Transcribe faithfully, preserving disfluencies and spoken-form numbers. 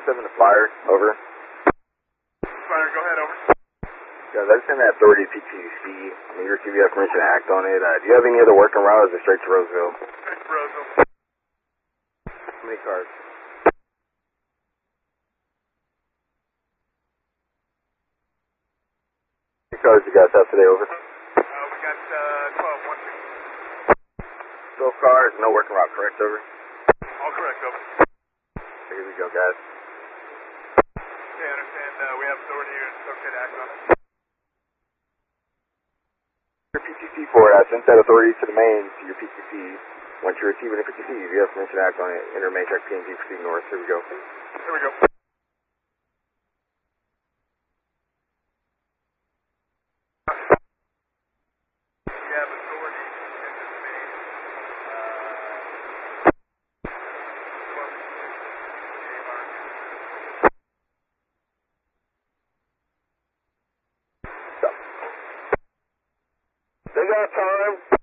one seven to Fire, over. Fire, go ahead, over. Guys, I just sent that authority to P T C. I'm eager to see if you have permission to act on it. Uh, do you have any other working routes or straight to Roseville? Straight to Roseville. How many cars? How many cars you guys have today, over? Uh, we got uh, twelve, one, two. twelve cars, no working route, correct, over? All correct, over. Here we go, guys. Okay, I understand. Uh, we have authority here. It's okay to act on it. Your P T C for it. I sent that authority to the main to your P T C. Once you receive an P T C, if you have permission to act on it, enter main track P N G, proceed north. Here we go. Here we go. We have authority into the main. Uh, Stop. They got time.